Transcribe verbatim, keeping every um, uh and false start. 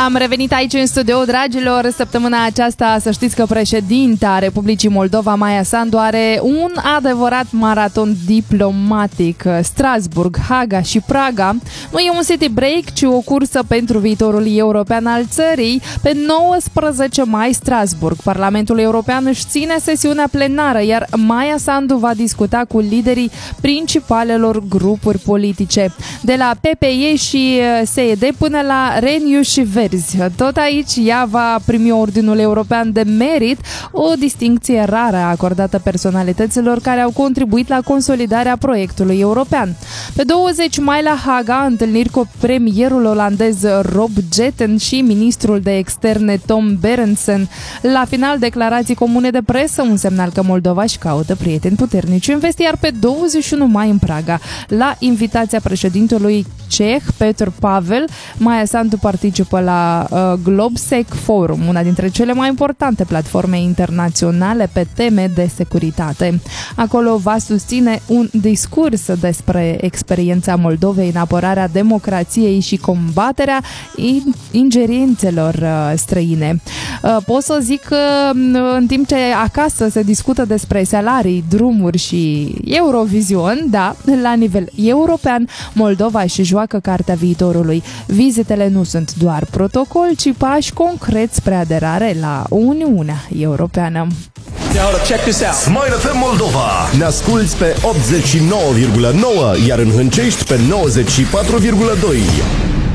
Am revenit aici în studio, dragilor. Săptămâna aceasta, să știți că președinta Republicii Moldova, Maia Sandu, are un adevărat maraton diplomatic. Strasbourg, Haga și Praga nu e un city break, ci o cursă pentru viitorul european al țării. Pe nouăsprezece mai, Strasbourg, Parlamentul European își ține sesiunea plenară, iar Maia Sandu va discuta cu liderii principalelor grupuri politice, de la P P E și S E D până la Renew și Verzi. Tot aici ea va primi Ordinul European de Merit, o distincție rară acordată personalităților care au contribuit la consolidarea proiectului european. Pe douăzeci mai, la Haga, întâlniri cu premierul olandez Rob Jetten și ministrul de externe Tom Berendsen. La final, declarații comune de presă, un semnal că Moldova își caută prieteni puternici în vest, iar pe douăzeci și unu mai, în Praga, la invitația președintelui ceh Petr Pavel, Maia Sandu participă la uh, Globsec Forum, una dintre cele mai importante platforme internaționale pe teme de securitate. Acolo va susține un discurs despre experiența Moldovei în apărarea democrației și combaterea ingerințelor uh, străine. Uh, pot să zic că uh, în timp ce acasă se discută despre salarii, drumuri și Eurovision, da, la nivel european, Moldova și joacă cartea viitorului. Vizitele nu sunt doar protocol, ci pași concreți spre aderare la Uniunea Europeană. Check this out. Smile F M Moldova. Ne asculți pe optzeci și nouă virgulă nouă, iar în Hâncești pe nouăzeci și patru virgulă doi.